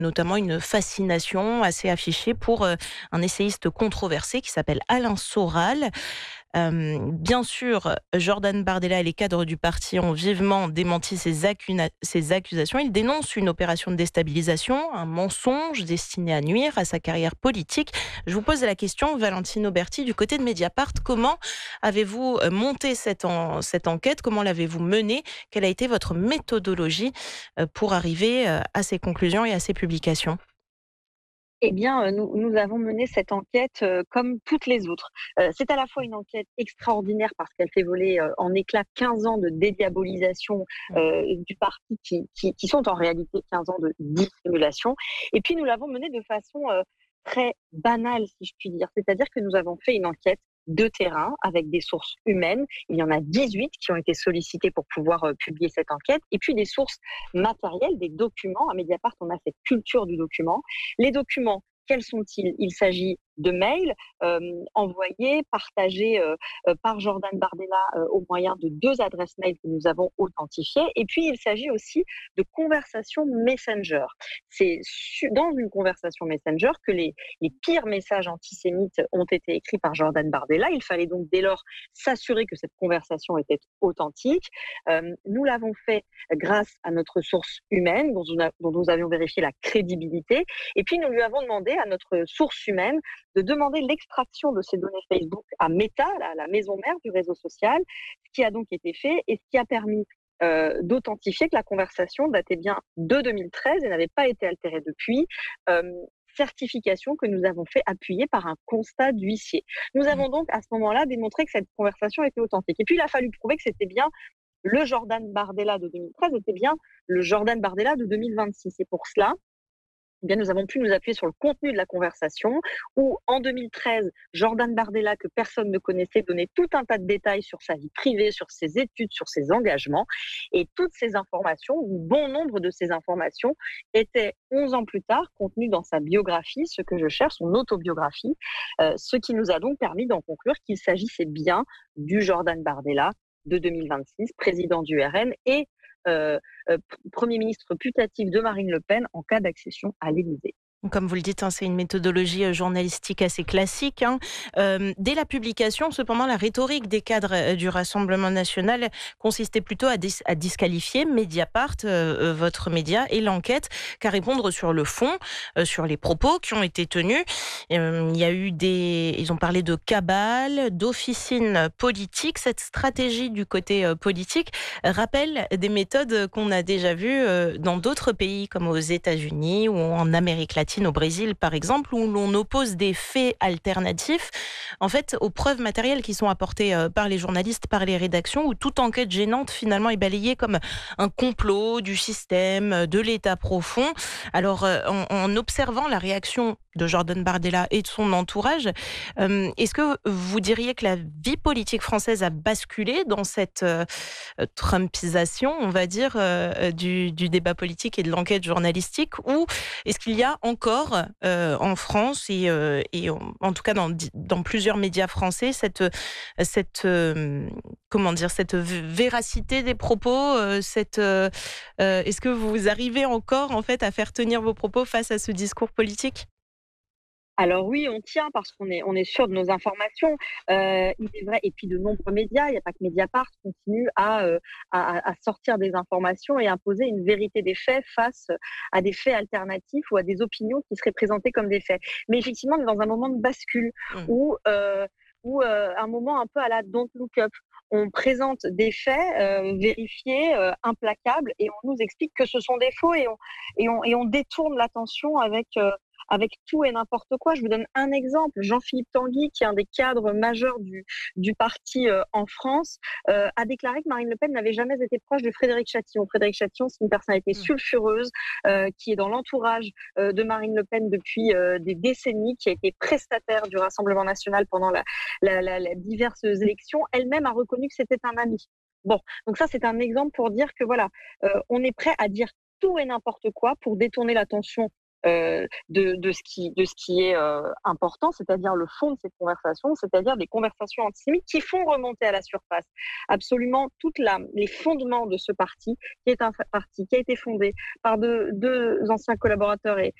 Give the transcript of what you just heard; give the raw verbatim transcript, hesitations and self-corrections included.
notamment une fascination assez affichée pour euh, un essayiste controversé qui s'appelle Alain Soral. Euh, bien sûr, Jordan Bardella et les cadres du parti ont vivement démenti ces, accuna- ces accusations. Ils dénoncent une opération de déstabilisation, un mensonge destiné à nuire à sa carrière politique. Je vous pose la question, Valentine Auberti, du côté de Mediapart, comment avez-vous euh, monté cette, en- cette enquête? Comment l'avez-vous menée? Quelle a été votre méthodologie euh, pour arriver euh, à ces conclusions et à ces publications? Eh bien, heu, nous nous avons mené cette enquête, heu, comme toutes les autres. Heu, c'est à la fois une enquête extraordinaire parce qu'elle fait voler, heu, en éclats quinze ans de dédiabolisation, heu, du parti qui qui qui sont en réalité quinze ans de dissimulation. Et puis nous l'avons menée de façon, heu, très banale, si je puis dire. C'est-à-dire que nous avons fait une enquête de terrain avec des sources humaines. Il y en a dix-huit qui ont été sollicitées pour pouvoir, heu, publier cette enquête, et puis des sources matérielles, des documents. À Mediapart, on a cette culture du document. Les documents, quels sont-ils? Il s'agit de mails euh, envoyés, partagés euh, euh, par Jordan Bardella euh, au moyen de deux adresses mail que nous avons authentifiées. Et puis, il s'agit aussi de conversations Messenger. C'est dans une conversation Messenger que les, les pires messages antisémites ont été écrits par Jordan Bardella. Il fallait donc dès lors s'assurer que cette conversation était authentique. Euh, nous l'avons fait grâce à notre source humaine, dont, a, dont nous avions vérifié la crédibilité. Et puis, nous lui avons demandé à notre source humaine de demander l'extraction de ces données Facebook à Meta, la, la maison mère du réseau social, ce qui a donc été fait et ce qui a permis euh, d'authentifier que la conversation datait bien de deux mille treize et n'avait pas été altérée depuis. Euh, certification que nous avons fait appuyer par un constat d'huissier. Nous avons donc à ce moment-là démontré que cette conversation était authentique. Et puis il a fallu prouver que c'était bien le Jordan Bardella de deux mille treize était bien le Jordan Bardella de deux mille vingt-six. Et pour cela, eh bien, nous avons pu nous appuyer sur le contenu de la conversation où, en deux mille treize, Jordan Bardella, que personne ne connaissait, donnait tout un tas de détails sur sa vie privée, sur ses études, sur ses engagements. Et toutes ces informations, ou bon nombre de ces informations, étaient onze ans plus tard contenues dans sa biographie, ce que je cherche, son autobiographie, euh, ce qui nous a donc permis d'en conclure qu'il s'agissait bien du Jordan Bardella de deux mille vingt-six, président du R N et euh, euh, Premier ministre putatif de Marine Le Pen en cas d'accession à l'Élysée. Comme vous le dites, hein, c'est une méthodologie euh, journalistique assez classique. Hein. Euh, dès la publication, cependant, la rhétorique des cadres euh, du Rassemblement national consistait plutôt à, dis- à disqualifier Mediapart, euh, euh, votre média, et l'enquête, qu'à répondre sur le fond, euh, sur les propos qui ont été tenus. Euh, il y a eu des, ils ont parlé de cabale, d'officine politique. Cette stratégie du côté euh, politique rappelle des méthodes qu'on a déjà vues euh, dans d'autres pays, comme aux États-Unis ou en Amérique latine, au Brésil par exemple, où l'on oppose des faits alternatifs en fait aux preuves matérielles qui sont apportées euh, par les journalistes, par les rédactions, où toute enquête gênante finalement est balayée comme un complot du système, euh, de l'État profond. Alors euh, en, en observant la réaction de Jordan Bardella et de son entourage, euh, est-ce que vous diriez que la vie politique française a basculé dans cette euh, Trumpisation, on va dire, euh, du, du débat politique et de l'enquête journalistique, ou est-ce qu'il y a encore euh, en France et, euh, et en, en tout cas dans, dans plusieurs médias français cette, cette euh, comment dire, cette véracité des propos, euh, cette, euh, euh, est-ce que vous arrivez encore en fait à faire tenir vos propos face à ce discours politique? Alors oui, on tient parce qu'on est, on est sûr de nos informations. Euh, il est vrai, et puis de nombreux médias, il n'y a pas que Mediapart, continuent à, euh, à, à sortir des informations et imposer une vérité des faits face à des faits alternatifs ou à des opinions qui seraient présentées comme des faits. Mais effectivement, on est dans un moment de bascule Mm. où, euh, où euh, un moment un peu à la Don't Look Up. On présente des faits euh, vérifiés, euh, implacables, et on nous explique que ce sont des faux, et on, et on, et on détourne l'attention avec... Euh, avec tout et n'importe quoi. Je vous donne un exemple. Jean-Philippe Tanguy, qui est un des cadres majeurs du, du parti euh, en France, euh, a déclaré que Marine Le Pen n'avait jamais été proche de Frédéric Chatillon. Frédéric Chatillon, c'est une personnalité Mm. sulfureuse euh, qui est dans l'entourage euh, de Marine Le Pen depuis euh, des décennies, qui a été prestataire du Rassemblement national pendant la, la, la, la diverses élections. Elle-même a reconnu que c'était un ami. Bon, donc ça, c'est un exemple pour dire que voilà, euh, on est prêt à dire tout et n'importe quoi pour détourner l'attention euh, de, de, ce qui, de ce qui est euh, important, c'est-à-dire le fond de ces conversations, c'est-à-dire des conversations antisémites qui font remonter à la surface absolument toutes les fondements de ce parti, qui est un parti qui a été fondé par deux, deux anciens collaborateurs et